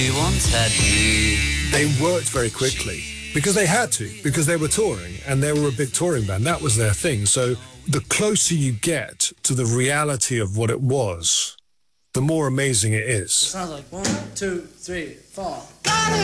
You once had me. They worked very quickly because they had to, because they were touring and they were a big touring band. That was their thing. So the closer you get to the reality of what it was, the more amazing it is. Sounds like 1, 2, 3, 4.